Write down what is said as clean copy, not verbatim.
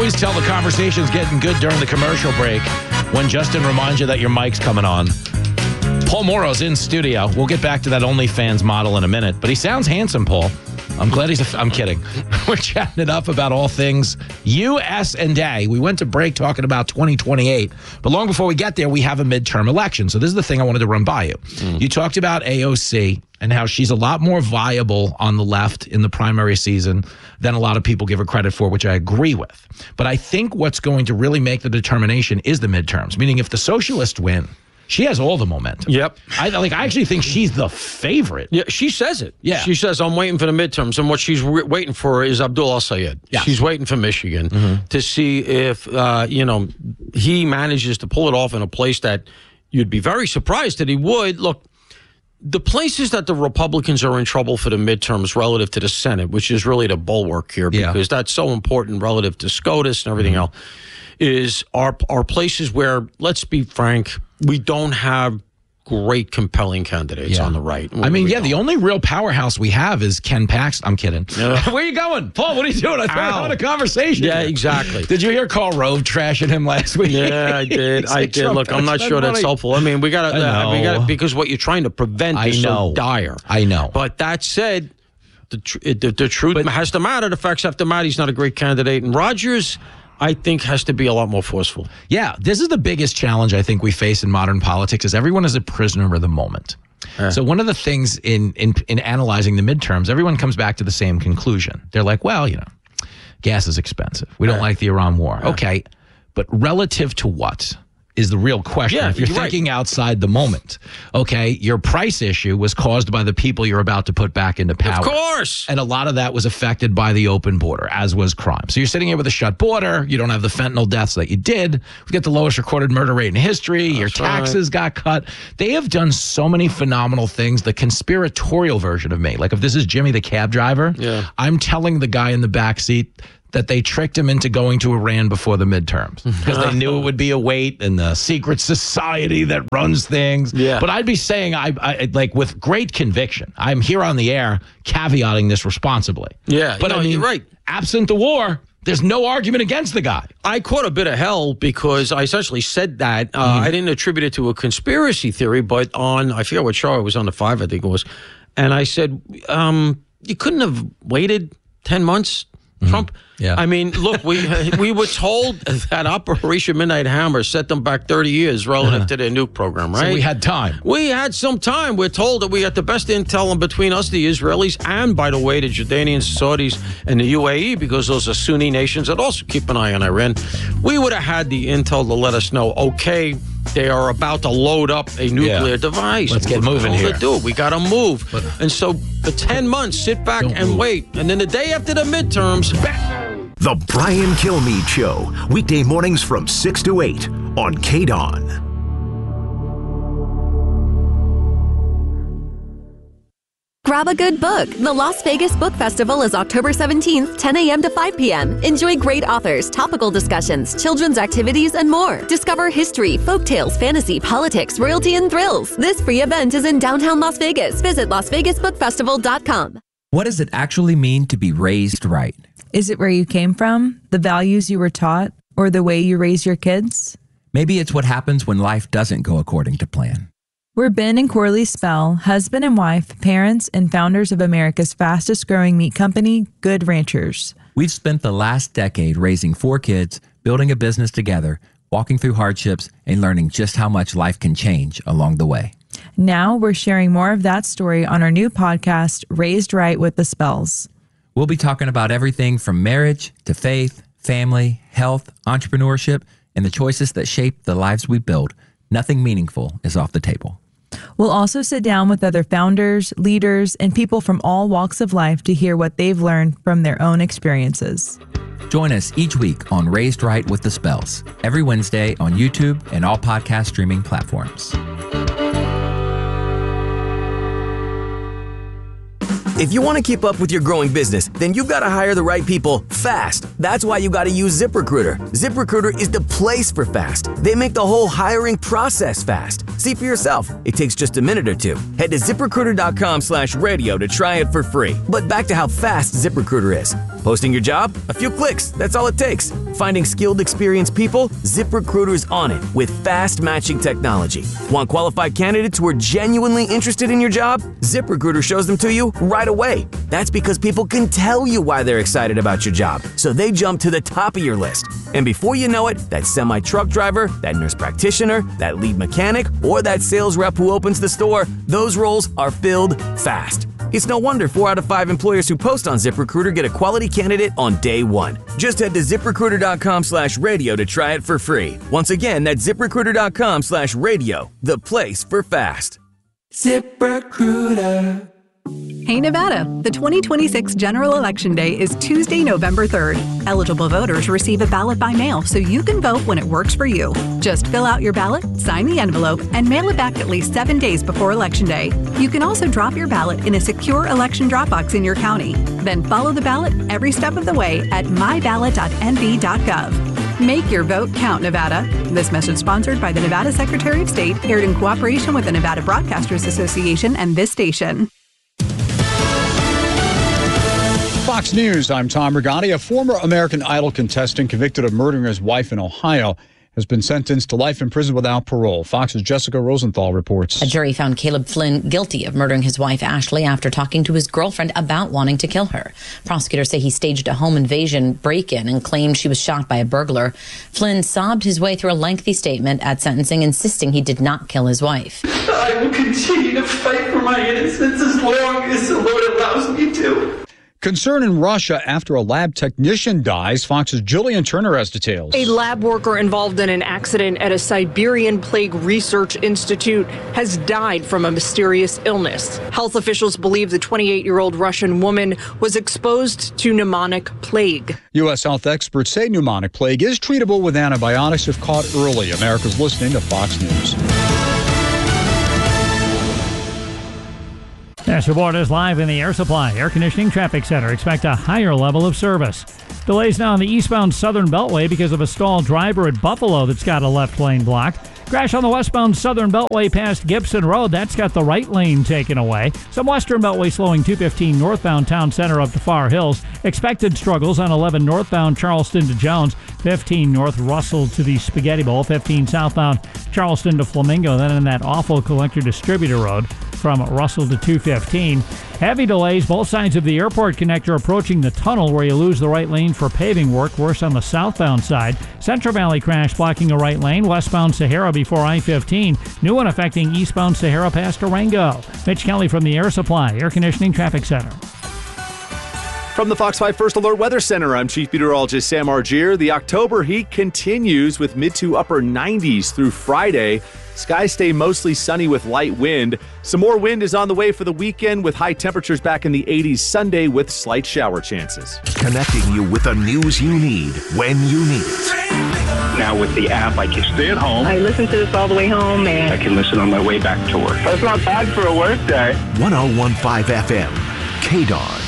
always tell the conversation's getting good during the commercial break when Justin reminds you that your mic's coming on. Paul Morrow's in studio. We'll get back to that OnlyFans model in a minute, but he sounds handsome, Paul. I'm glad I'm kidding. We're chatting it up about all things USA. We went to break talking about 2028, but long before we get there, we have a midterm election. So this is the thing I wanted to run by you. You talked about AOC and how she's a lot more viable on the left in the primary season than a lot of people give her credit for, which I agree with. But I think what's going to really make the determination is the midterms, meaning if the socialists win, she has all the momentum. Yep. I actually think she's the favorite. Yeah, she says it. Yeah. She says, I'm waiting for the midterms. And what she's waiting for is Abdul El-Sayed. Yes. She's waiting for Michigan to see if, he manages to pull it off in a place that you'd be very surprised that he would. Look, the places that the Republicans are in trouble for the midterms relative to the Senate, which is really the bulwark here, because that's so important relative to SCOTUS and everything else, are places where, let's be frank, we don't have great, compelling candidates on the right. The only real powerhouse we have is Ken Paxton. I'm kidding. Where are you going? Paul, what are you doing? I thought on a conversation. Yeah, exactly. Did you hear Karl Rove trashing him last week? Yeah, I did. I did. Look, I'm not sure that's helpful. I mean, we got to, because what you're trying to prevent is so dire. I know. But that said, the truth has to matter. The facts have to matter. He's not a great candidate. And Rogers, I think, has to be a lot more forceful. Yeah, this is the biggest challenge I think we face in modern politics is everyone is a prisoner of the moment. So one of the things in analyzing the midterms, everyone comes back to the same conclusion. They're like, well, gas is expensive. We don't like the Iran war. Okay, but relative to what? Is the real question. If you're thinking outside the moment, okay, your price issue was caused by the people you're about to put back into power. Of course. And a lot of that was affected by the open border, as was crime. So you're sitting here with a shut border. You don't have the fentanyl deaths that you did. We got the lowest recorded murder rate in history. Your taxes got cut. They have done so many phenomenal things. The conspiratorial version of me, like if this is Jimmy the cab driver, I'm telling the guy in the back seat that they tricked him into going to Iran before the midterms because they knew it would be a wait and the secret society that runs things. Yeah. But I'd be saying, I like with great conviction, I'm here on the air caveating this responsibly. Yeah, but you're right. Absent the war, there's no argument against the guy. I caught a bit of hell because I essentially said that. I didn't attribute it to a conspiracy theory, but I forget what show it was on, the 5, I think it was. And I said, you couldn't have waited 10 months, Trump? Yeah. I mean, look, we were told that Operation Midnight Hammer set them back 30 years relative to their nuke program, right? So we had time. We had some time. We're told that we got the best intel between us, the Israelis, and, by the way, the Jordanians, Saudis, and the UAE, because those are Sunni nations that also keep an eye on Iran. We would have had the intel to let us know, okay, they are about to load up a nuclear device. Let's get moving here. We got to move. And so for 10 months, sit back and wait. And then the day after the midterms, The Brian Kilmeade Show, weekday mornings from 6 to 8 on KDON. Grab a good book. The Las Vegas Book Festival is October 17th, 10 a.m. to 5 p.m. Enjoy great authors, topical discussions, children's activities, and more. Discover history, folktales, fantasy, politics, royalty, and thrills. This free event is in downtown Las Vegas. Visit LasVegasBookFestival.com. What does it actually mean to be raised right? Is it where you came from, the values you were taught, or the way you raise your kids? Maybe it's what happens when life doesn't go according to plan. We're Ben and Corley Spell, husband and wife, parents, and founders of America's fastest growing meat company, Good Ranchers. We've spent the last decade raising 4 kids, building a business together, walking through hardships, and learning just how much life can change along the way. Now we're sharing more of that story on our new podcast, Raised Right with the Spells. We'll be talking about everything from marriage to faith, family, health, entrepreneurship, and the choices that shape the lives we build. Nothing meaningful is off the table. We'll also sit down with other founders, leaders, and people from all walks of life to hear what they've learned from their own experiences. Join us each week on Raised Right with the Spells, every Wednesday on YouTube and all podcast streaming platforms. If you want to keep up with your growing business, then you've got to hire the right people fast. That's why you got to use ZipRecruiter. ZipRecruiter is the place for fast. They make the whole hiring process fast. See for yourself. It takes just a minute or two. Head to ZipRecruiter.com/radio to try it for free. But back to how fast ZipRecruiter is. Posting your job? A few clicks. That's all it takes. Finding skilled, experienced people? ZipRecruiter's on it with fast matching technology. Want qualified candidates who are genuinely interested in your job? ZipRecruiter shows them to you right away. That's because people can tell you why they're excited about your job, so they jump to the top of your list. And before you know it, that semi-truck driver, that nurse practitioner, that lead mechanic, or that sales rep who opens the store, those roles are filled fast. It's no wonder 4 out of 5 employers who post on ZipRecruiter get a quality candidate on day one. Just head to ZipRecruiter.com/radio to try it for free. Once again, that's ZipRecruiter.com/radio, the place for fast. ZipRecruiter. Hey Nevada, the 2026 General Election Day is Tuesday, November 3rd. Eligible voters receive a ballot by mail so you can vote when it works for you. Just fill out your ballot, sign the envelope, and mail it back at least 7 days before Election Day. You can also drop your ballot in a secure election drop box in your county. Then follow the ballot every step of the way at myballot.nv.gov. Make your vote count, Nevada. This message sponsored by the Nevada Secretary of State, aired in cooperation with the Nevada Broadcasters Association and this station. Fox News, I'm Tom Rigotti. A former American Idol contestant convicted of murdering his wife in Ohio has been sentenced to life in prison without parole. Fox's Jessica Rosenthal reports. A jury found Caleb Flynn guilty of murdering his wife, Ashley, after talking to his girlfriend about wanting to kill her. Prosecutors say he staged a home invasion break-in and claimed she was shot by a burglar. Flynn sobbed his way through a lengthy statement at sentencing, insisting he did not kill his wife. I will continue to fight for my innocence as long as the Lord allows me to. Concern in Russia after a lab technician dies. Fox's Jillian Turner has details. A lab worker involved in an accident at a Siberian Plague Research Institute has died from a mysterious illness. Health officials believe the 28-year-old Russian woman was exposed to pneumonic plague. U.S. health experts say pneumonic plague is treatable with antibiotics if caught early. America's listening to Fox News. This report is live in the Air Supply Air Conditioning Traffic Center. Expect a higher level of service. Delays now on the eastbound Southern Beltway because of a stalled driver at Buffalo that's got a left lane blocked. Crash on the westbound Southern Beltway past Gibson Road. That's got the right lane taken away. Some Western Beltway slowing 215 northbound Town Center up to Far Hills. Expected struggles on 11 northbound Charleston to Jones. 15 north Russell to the Spaghetti Bowl. 15 southbound Charleston to Flamingo. Then in that awful Collector Distributor Road from Russell to 215. Heavy delays both sides of the airport connector approaching the tunnel where you lose the right lane for paving work. Worse on the southbound side. Central Valley crash blocking a right lane. Westbound Sahara before I-15. New one affecting eastbound Sahara past Durango. Mitch Kelly from the Air Supply Air Conditioning Traffic Center. From the Fox 5 First Alert Weather Center, I'm Chief Meteorologist Sam Argier. The October heat continues with mid to upper 90s through Friday. Skies stay mostly sunny with light wind. Some more wind is on the way for the weekend with high temperatures back in the 80s Sunday with slight shower chances. Connecting you with the news you need when you need it. Now with the app, I can stay at home. I listen to this all the way home, and I can listen on my way back to work. That's not bad for a work day. 101.5 FM, KDAR.